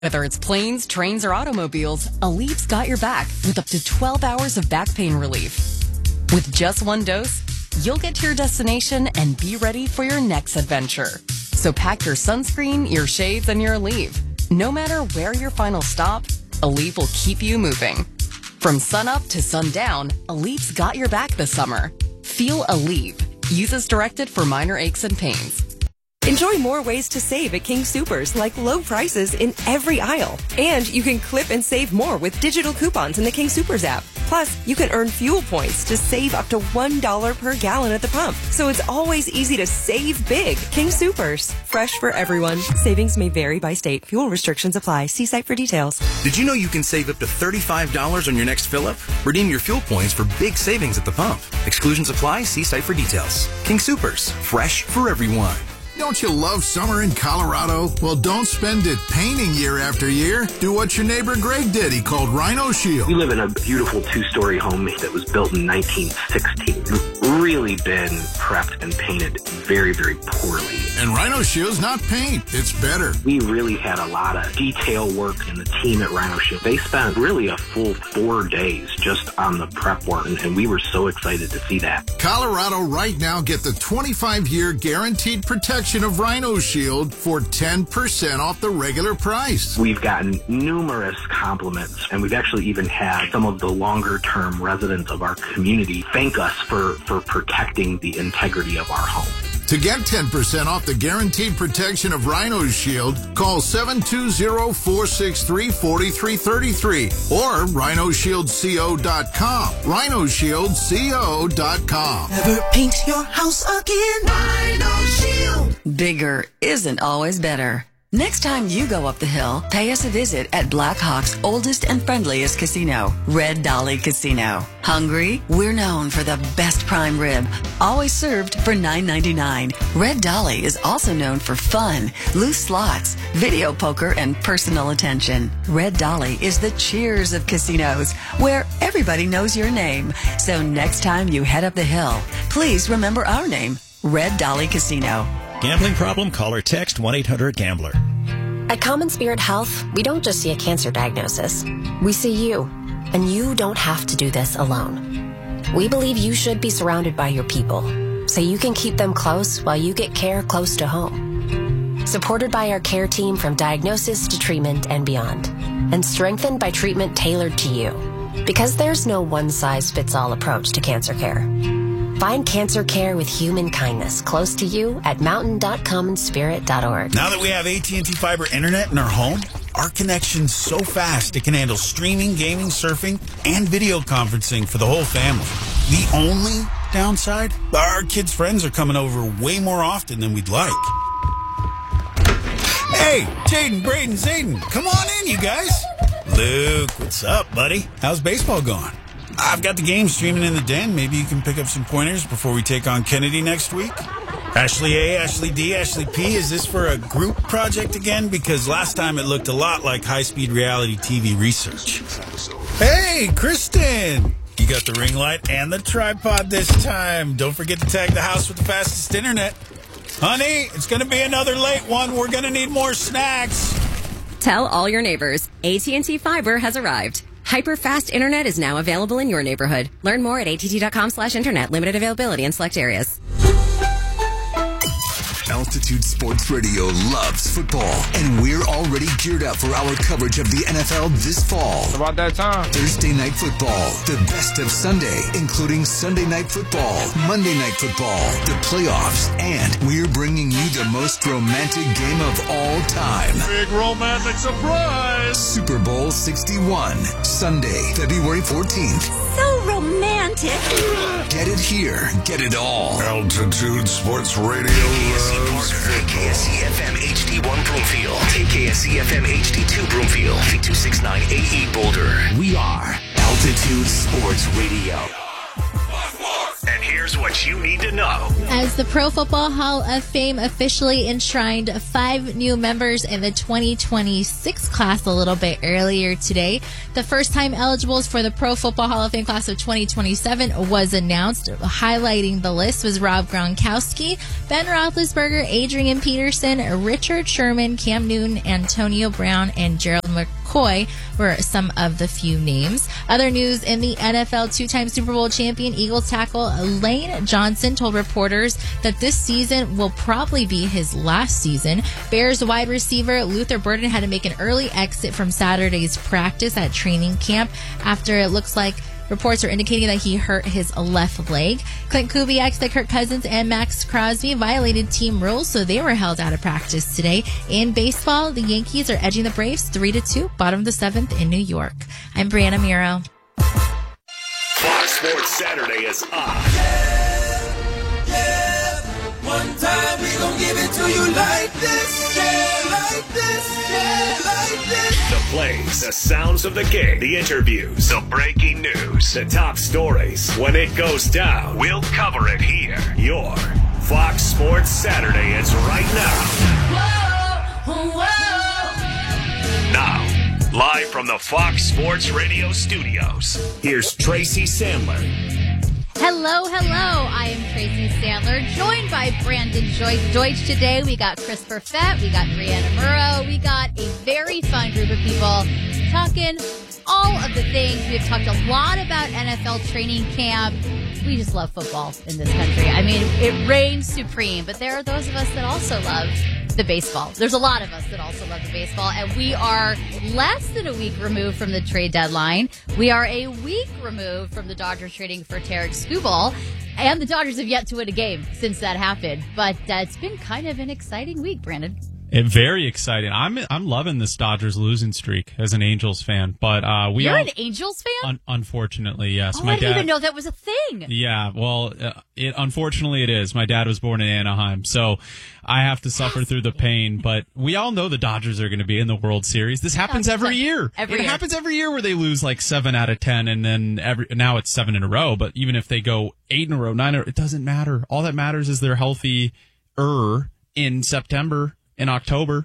Whether it's planes, trains, or automobiles, Alev's got your back with up to 12 hours of back pain relief. With just one dose, you'll get to your destination and be ready for your next adventure. So pack your sunscreen, your shades, and your Aleve. No matter where your final stop, Aleve will keep you moving. From sunup to sundown, Aleve's got your back this summer. Feel Aleve. Use as directed for minor aches and pains. Enjoy more ways to save at King Soopers, like low prices in every aisle. And you can clip and save more with digital coupons in the King Soopers app. Plus, you can earn fuel points to save up to $1 per gallon at the pump. So it's always easy to save big. King Soopers. Fresh for everyone. Savings may vary by state. Fuel restrictions apply. See site for details. Did you know you can save up to $35 on your next fill-up? Redeem your fuel points for big savings at the pump. Exclusions apply. See site for details. King Soopers. Fresh for everyone. Don't you love summer in Colorado? Well, don't spend it painting year after year. Do what your neighbor Greg did. He called Rhino Shield. We live in a beautiful two-story home that was built in 1916. Really been prepped and painted very, very poorly. And Rhino Shield's not paint. It's better. We really had a lot of detail work, and the team at Rhino Shield, they spent really a full 4 days just on the prep work, and we were so excited to see that. Colorado right now, get the 25-year guaranteed protection of Rhino Shield for 10% off the regular price. We've gotten numerous compliments, and we've actually even had some of the longer-term residents of our community thank us for protecting the integrity of our home. To get 10% off the guaranteed protection of Rhino Shield, call 720-463-4333 or rhinoshieldco.com. rhinoshieldco.com. Never paint your house again. Rhino Shield. Bigger isn't always better. Next time you go up the hill, pay us a visit at Black Hawk's oldest and friendliest casino, Red Dolly Casino. Hungry? We're known for the best prime rib, always served for $9.99. Red Dolly is also known for fun, loose slots, video poker, and personal attention. Red Dolly is the cheers of casinos, where everybody knows your name. So next time you head up the hill, please remember our name, Red Dolly Casino. Gambling problem? Call or text 1-800-GAMBLER. At Common Spirit Health, we don't just see a cancer diagnosis. We see you, and you don't have to do this alone. We believe you should be surrounded by your people, so you can keep them close while you get care close to home. Supported by our care team from diagnosis to treatment and beyond, and strengthened by treatment tailored to you. Because there's no one-size-fits-all approach to cancer care. Find cancer care with human kindness close to you at mountain.commonspirit.org. Now that we have AT&T Fiber Internet in our home, our connection's so fast it can handle streaming, gaming, surfing, and video conferencing for the whole family. The only downside? Our kids' friends are coming over way more often than we'd like. Hey, Jaden, Braden, Zayden, come on in, you guys. Luke, what's up, buddy? How's baseball going? I've got the game streaming in the den. Maybe you can pick up some pointers before we take on Kennedy next week. Ashley A, Ashley D, Ashley P, is this for a group project again? Because last time it looked a lot like high-speed reality TV research. Hey, Kristen! You got the ring light and the tripod this time. Don't forget to tag the house with the fastest internet. Honey, it's going to be another late one. We're going to need more snacks. Tell all your neighbors, AT&T Fiber has arrived. Hyper-fast internet is now available in your neighborhood. Learn more at att.com/internet. Limited availability in select areas. Altitude Sports Radio loves football, and we're already geared up for our coverage of the NFL this fall. It's about that time. Thursday Night Football, the best of Sunday, including Sunday Night Football, Monday Night Football, the playoffs, and we're bringing you the most romantic game of all time. Big romantic surprise! Super Bowl 61, Sunday, February 14th. So romantic. Get it here, get it all. Altitude Sports Radio. KKSC-FM HD1 Broomfield. KKSC-FM HD2 Broomfield. V269 AE Boulder. We are Altitude Sports Radio. And here's what you need to know. As the Pro Football Hall of Fame officially enshrined 5 new members in the 2026 class a little bit earlier today, the first-time eligibles for the Pro Football Hall of Fame class of 2027 was announced. Highlighting the list was Rob Gronkowski, Ben Roethlisberger, Adrian Peterson, Richard Sherman, Cam Newton, Antonio Brown, and Gerald McCoy were some of the few names. Other news in the NFL, 2-time Super Bowl champion Eagles tackle Lane Johnson told reporters that this season will probably be his last season. Bears wide receiver Luther Burden had to make an early exit from Saturday's practice at training camp after it looks like reports are indicating that he hurt his left leg. Clint Kubiak said Kirk Cousins and Max Crosby violated team rules, so they were held out of practice today. In baseball, the Yankees are edging the Braves 3-2, bottom of the 7th in New York. I'm Brianna Miro. Fox Sports Saturday is on. One time we gon' give it to you like this, like this, like this. The plays, the sounds of the game, the interviews, the breaking news, the top stories. When it goes down, we'll cover it here. Your Fox Sports Saturday is right now. Whoa, whoa. Now, live from the Fox Sports Radio studios, here's Tracy Sandler. Hello. I am Tracy Sandler, joined by Brandon Deutsch today. We got Chris Perfett, we got Brianna Murrow, we got a very fun group of people talking all of the things. We have talked a lot about NFL training camp. We just love football in this country. I mean, it reigns supreme, but there are those of us that also love the baseball. There's a lot of us that also love the baseball, and we are less than a week removed from the trade deadline. We are a week removed from the Dodgers trading for Tarek Skubal, and the Dodgers have yet to win a game since that happened. But it's been kind of an exciting week, Brandon. Very exciting. I'm loving this Dodgers losing streak as an Angels fan, but You're an Angels fan? Unfortunately, yes. Oh, I didn't even know that was a thing. Yeah, well, unfortunately it is. My dad was born in Anaheim, so I have to suffer through the pain. But we all know the Dodgers are going to be in the World Series. This happens every year. It happens every year where they lose like 7 out of 10, and then now it's 7 in a row. But even if they go 8 in a row, 9 in a row, it doesn't matter. All that matters is they're healthy in September. In October.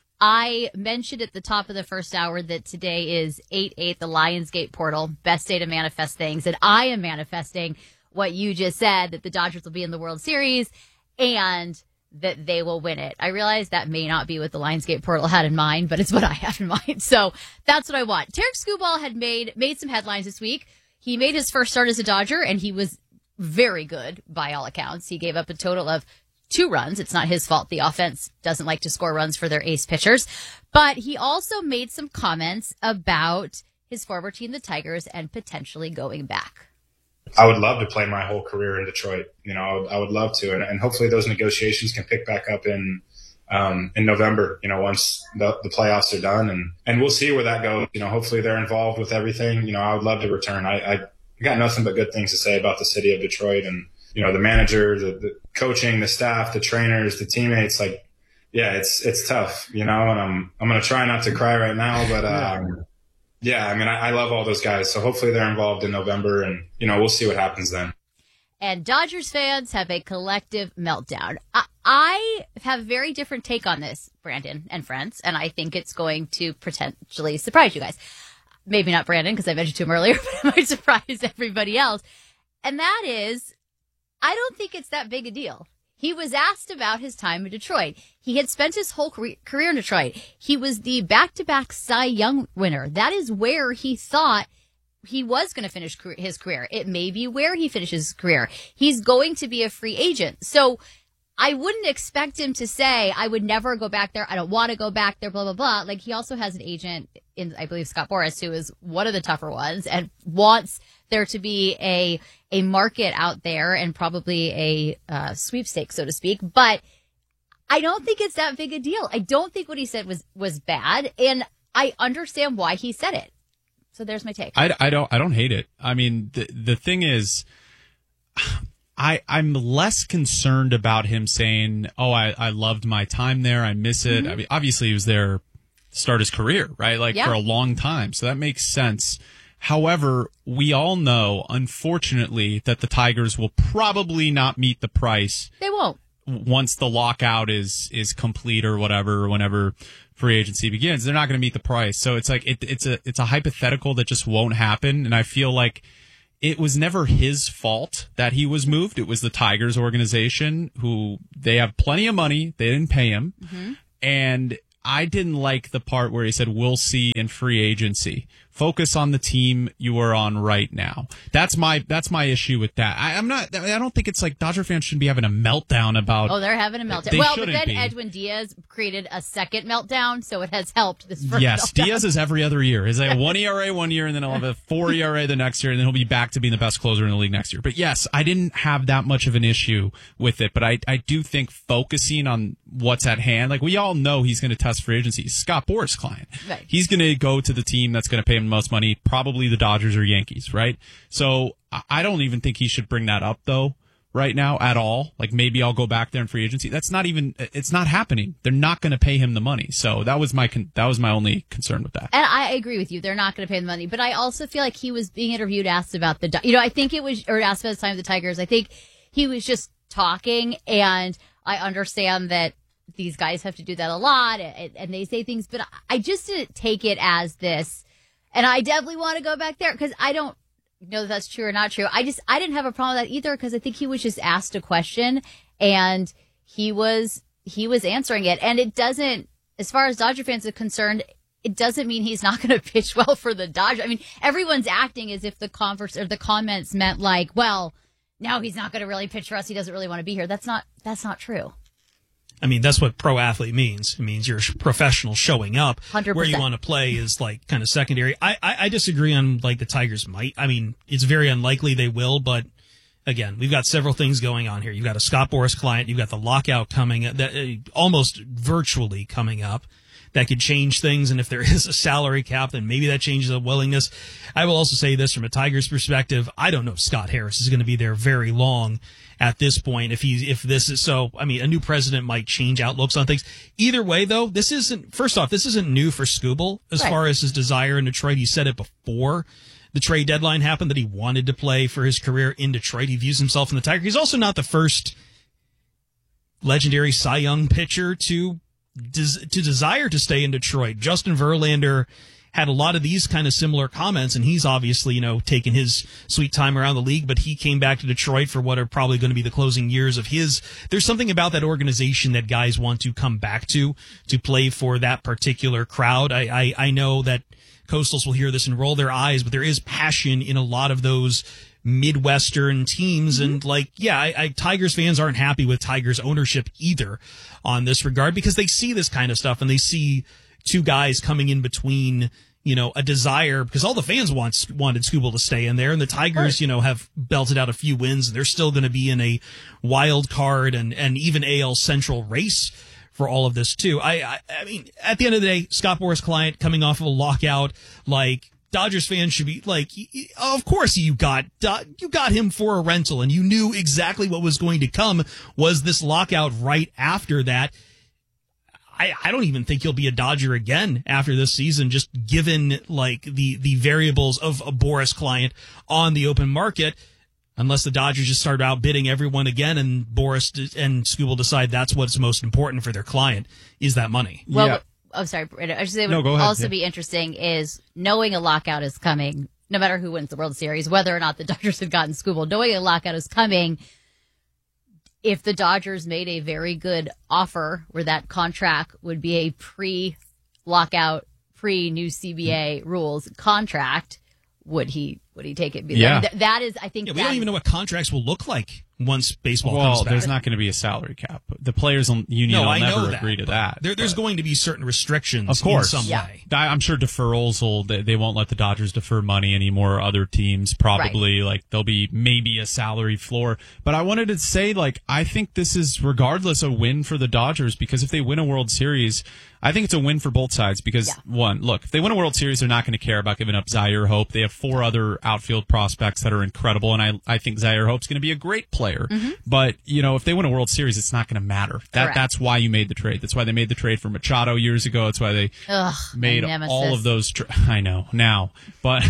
I mentioned at the top of the first hour that today is 8/8, the Lionsgate portal, best day to manifest things. And I am manifesting what you just said, that the Dodgers will be in the World Series and that they will win it. I realize that may not be what the Lionsgate portal had in mind, but it's what I had in mind. So that's what I want. Tarek Skubal had made some headlines this week. He made his first start as a Dodger, and he was very good by all accounts. He gave up a total of 2 runs. It's not his fault. The offense doesn't like to score runs for their ace pitchers. But he also made some comments about his former team, the Tigers, and potentially going back. I would love to play my whole career in Detroit. You know, I would love to. And hopefully those negotiations can pick back up in November, you know, once the playoffs are done. And we'll see where that goes. You know, hopefully they're involved with everything. You know, I would love to return. I got nothing but good things to say about the city of Detroit and, you know, the manager, the coaching, the staff, the trainers, the teammates. Like, yeah, it's tough, you know, and I'm going to try not to cry right now, but, yeah, I mean, I love all those guys. So hopefully they're involved in November and, you know, we'll see what happens then. And Dodgers fans have a collective meltdown. I have a very different take on this, Brandon and friends, and I think it's going to potentially surprise you guys. Maybe not Brandon, because I mentioned to him earlier, but it might surprise everybody else. And that is, I don't think it's that big a deal. He was asked about his time in Detroit. He had spent his whole career in Detroit. He was the back-to-back Cy Young winner. That is where he thought he was going to finish his career. It may be where he finishes his career. He's going to be a free agent. So I wouldn't expect him to say, I would never go back there. I don't want to go back there, blah, blah, blah. Like, he also has an agent in, I believe, Scott Boras, who is one of the tougher ones and wants there to be a market out there and probably a sweepstakes, so to speak. But I don't think it's that big a deal. I don't think what he said was bad. And I understand why he said it. So there's my take. I don't hate it. I mean, the thing is, I'm less concerned about him saying, oh, I loved my time there. I miss it. Mm-hmm. I mean, obviously he was there to start his career, right? Like for a long time. So that makes sense. However, we all know, unfortunately, that the Tigers will probably not meet the price. They won't. Once the lockout is complete or whatever, whenever free agency begins, they're not going to meet the price. So it's like it's a hypothetical that just won't happen. And I feel like it was never his fault that he was moved. It was the Tigers organization, who they have plenty of money. They didn't pay him. Mm-hmm. And I didn't like the part where he said, "We'll see in free agency." Focus on the team you are on right now. That's my issue with that. I don't think it's like Dodger fans shouldn't be having a meltdown about. Oh, they're having a meltdown. Well, but then Edwin Diaz created a second meltdown, so it has helped this first Yes, meltdown. Diaz is every other year. He's like a 1 ERA 1 year, and then he'll have a 4 ERA the next year, and then he'll be back to being the best closer in the league next year. But yes, I didn't have that much of an issue with it, but I do think focusing on what's at hand, like we all know he's going to test free agency. He's Scott Boras' client. Right. He's going to go to the team that's going to pay him the most money, probably the Dodgers or Yankees, right? So I don't even think he should bring that up, though, right now at all. Like, maybe I'll go back there in free agency. That's not even, it's not happening. They're not going to pay him the money. So that was my only concern with that. And I agree with you. They're not going to pay him the money. But I also feel like he was being interviewed, asked about I think it was, or asked about the time of the Tigers. I think he was just talking, and I understand that these guys have to do that a lot, and they say things, but I just didn't take it as this. And I definitely want to go back there because I don't know if that's true or not true. I didn't have a problem with that either because I think he was just asked a question and he was answering it. And it doesn't, as far as Dodger fans are concerned, it doesn't mean he's not going to pitch well for the Dodgers. I mean, everyone's acting as if the converse or the comments meant like, well, now he's not going to really pitch for us. He doesn't really want to be here. That's not true. I mean, that's what pro athlete means. It means you're a professional showing up. 100%. Where you want to play is like kind of secondary. I disagree on like the Tigers might. I mean, it's very unlikely they will, but again, we've got several things going on here. You've got a Scott Boras client. You've got the lockout coming, almost virtually coming up. That could change things, and if there is a salary cap, then maybe that changes the willingness. I will also say this from a Tigers perspective. I don't know if Scott Harris is going to be there very long at this point. If this is so, I mean, a new president might change outlooks on things. Either way, though, this isn't new for Skubal as far as his desire in Detroit. He said it before the trade deadline happened that he wanted to play for his career in Detroit. He views himself in the Tigers. He's also not the first legendary Cy Young pitcher to desire to stay in Detroit. Justin Verlander had a lot of these kind of similar comments, and he's obviously, taken his sweet time around the league, but he came back to Detroit for what are probably going to be the closing years of his. There's something about that organization that guys want to come back to play for that particular crowd. I know that Coastals will hear this and roll their eyes, but there is passion in a lot of those Midwestern teams. And Tigers fans aren't happy with Tigers ownership either on this regard because they see this kind of stuff and they see two guys coming in between, a desire because all the fans wanted Skubal to stay in there, and the Tigers, have belted out a few wins and they're still going to be in a wild card and even AL Central race for all of this too. I mean, at the end of the day, Scott Boras' client coming off of a lockout, like, Dodgers fans should be like, of course you got him for a rental, and you knew exactly what was going to come was this lockout right after that. I don't even think he'll be a Dodger again after this season, just given like the variables of a Boras client on the open market, unless the Dodgers just start outbidding everyone again and Boras and Skubal decide that's what's most important for their client is that money. Well, yeah. Oh, sorry. I should say what would also be interesting is knowing a lockout is coming, no matter who wins the World Series, whether or not the Dodgers had gotten Skubal, knowing a lockout is coming. If the Dodgers made a very good offer where that contract would be a pre-lockout, pre-new CBA rules contract, would he take it? Yeah. That is, I think, we don't even know what contracts will look like once baseball comes back. There's not going to be a salary cap. The players' union will never agree to that. There's going to be certain restrictions, of course, in some way. I'm sure deferrals they won't let the Dodgers defer money anymore. Other teams probably, like, there'll be maybe a salary floor. But I wanted to say, like, I think this is regardless a win for the Dodgers, because if they win a World Series, I think it's a win for both sides because, one, look, if they win a World Series, they're not going to care about giving up Zaire Hope. They have 4 other outfield prospects that are incredible, and I think Zaire Hope's going to be a great player. Mm-hmm. But, if they win a World Series, it's not going to matter. That's why you made the trade. That's why they made the trade for Machado years ago. That's why they made all of those. I know now, but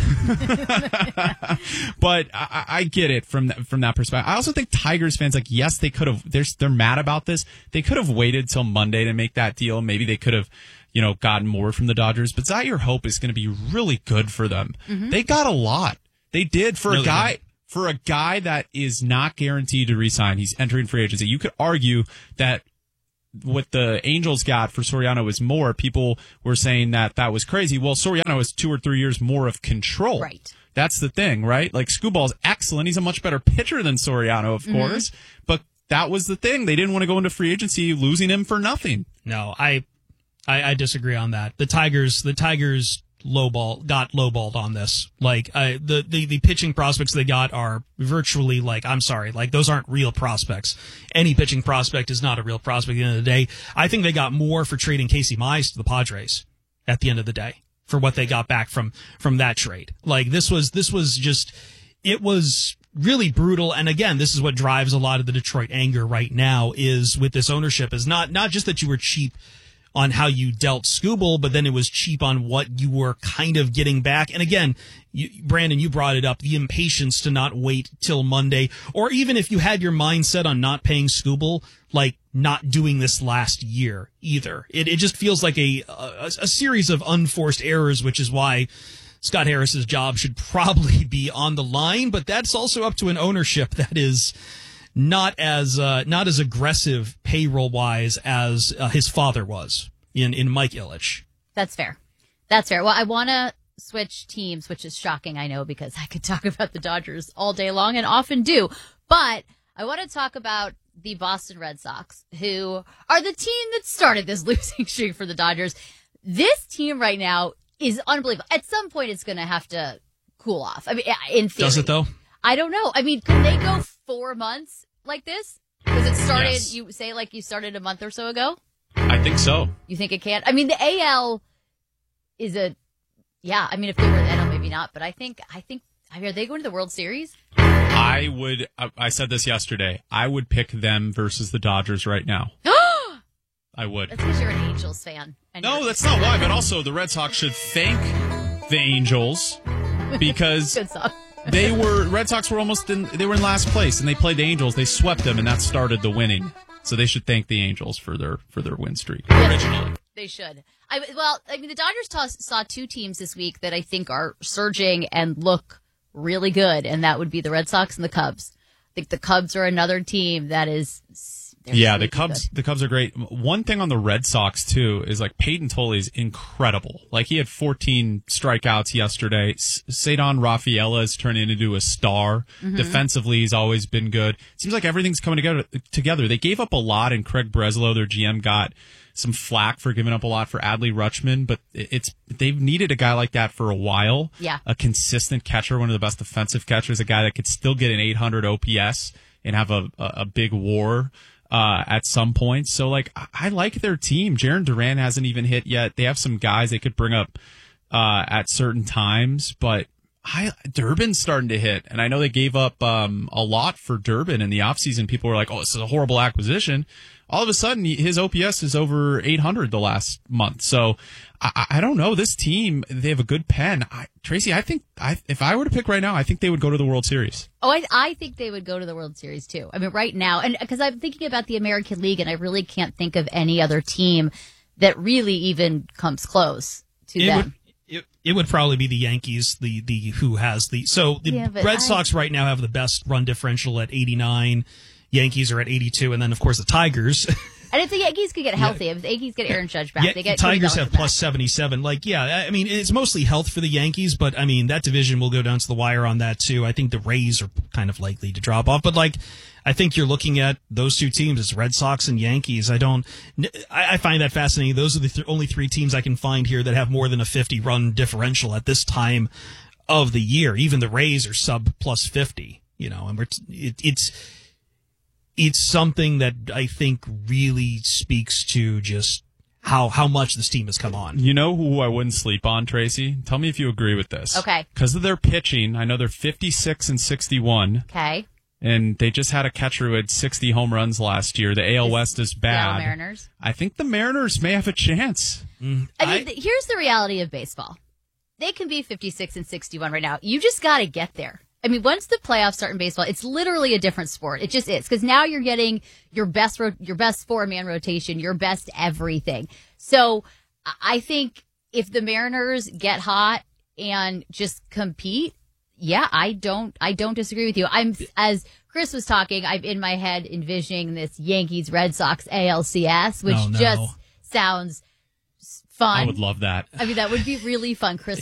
but I get it from that perspective. I also think Tigers fans, like, yes, they could have. They're mad about this. They could have waited till Monday to make that deal. Maybe they could have, gotten more from the Dodgers. But Zaire Hope is going to be really good for them. Mm-hmm. They got a lot. They did for a guy. For a guy that is not guaranteed to re-sign, he's entering free agency. You could argue that what the Angels got for Soriano was more. People were saying that was crazy. Well, Soriano has 2 or 3 years more of control. Right. That's the thing, right? Like, Skubal's excellent. He's a much better pitcher than Soriano, of course. But that was the thing. They didn't want to go into free agency losing him for nothing. No, I disagree on that. The Tigers got lowballed on this. Like, the pitching prospects they got are virtually those aren't real prospects. Any pitching prospect is not a real prospect at the end of the day. I think they got more for trading Casey Mize to the Padres at the end of the day for what they got back from that trade. Like, this was just, it was really brutal. And again, this is what drives a lot of the Detroit anger right now is with this ownership is not just that you were cheap on how you dealt Skubal, but then it was cheap on what you were kind of getting back. And again, Brandon, you brought it up, the impatience to not wait till Monday, or even if you had your mindset on not paying Skubal, like not doing this last year either. It just feels like a series of unforced errors, which is why Scott Harris's job should probably be on the line, but that's also up to an ownership that is not as aggressive payroll wise as his father was in Mike Ilitch. That's fair. Well, I want to switch teams, which is shocking, I know, because I could talk about the Dodgers all day long and often do. But I want to talk about the Boston Red Sox, who are the team that started this losing streak for the Dodgers. This team right now is unbelievable. At some point, it's going to have to cool off. I mean, in theory. Does it, though? I don't know. I mean, can they go 4 months like this? Because it started, yes. You say like you started a month or so ago? I think so. You think it can? I mean, the AL is I mean, if they were in the NL, maybe not, but I mean, are they going to the World Series? I said this yesterday. I would pick them versus the Dodgers right now. I would. That's because you're an Angels fan. No, that's not why, but also the Red Sox should thank the Angels because Good song. Red Sox were they were in last place and they played the Angels. They swept them and that started the winning. So they should thank the Angels for their win streak originally. They should. The Dodgers saw 2 teams this week that I think are surging and look really good, and that would be the Red Sox and the Cubs. I think the Cubs are another team that is. The Cubs are great. One thing on the Red Sox too is like Peyton Tolle is incredible. Like he had 14 strikeouts yesterday. Cedon Rafaela is turning into a star. Mm-hmm. Defensively, he's always been good. Seems like everything's coming together. They gave up a lot, and Craig Breslow, their GM, got some flack for giving up a lot for Adley Rutschman, but they've needed a guy like that for a while. Yeah. A consistent catcher, one of the best defensive catchers, a guy that could still get an 800 OPS and have a big WAR at some point. So, like, I like their team. Jarren Duran hasn't even hit yet. They have some guys they could bring up at certain times, but Durbin's starting to hit. And I know they gave up a lot for Durbin in the offseason. People were like, oh, this is a horrible acquisition. All of a sudden, his OPS is over 800 the last month. So, I don't know. This team, they have a good pen. Tracy, I think if I were to pick right now, I think they would go to the World Series. Oh, I think they would go to the World Series, too. I mean, right now, and because I'm thinking about the American League, and I really can't think of any other team that really even comes close to them. It would probably be the Yankees, the Red Sox right now have the best run differential at 89. Yankees are at 82, and then, of course, the Tigers. And if the Yankees could get healthy, if the Yankees get Aaron Judge back, they get the Tigers have plus 77. I mean, it's mostly health for the Yankees, but, I mean, that division will go down to the wire on that, too. I think the Rays are kind of likely to drop off, but, I think you're looking at those 2 teams. It's Red Sox and Yankees. I find that fascinating. Those are the only 3 teams I can find here that have more than a 50-run differential at this time of the year. Even the Rays are sub plus 50, and it's something that I think really speaks to just how much this team has come on. You know who I wouldn't sleep on, Tracy? Tell me if you agree with this. Okay. Because of their pitching, I know they're 56 and 61. Okay. And they just had a catcher who had 60 home runs last year. The AL West is bad. Seattle Mariners. I think the Mariners may have a chance. Here's the reality of baseball. They can be 56 and 61 right now. You just got to get there. I mean, once the playoffs start in baseball, it's literally a different sport. It just is. Because now you're getting your best 4-man rotation, your best everything. So I think if the Mariners get hot and just compete, yeah, I don't disagree with you. As Chris was talking, I'm in my head envisioning this Yankees Red Sox ALCS, which just sounds fun. I would love that. I mean, that would be really fun. Chris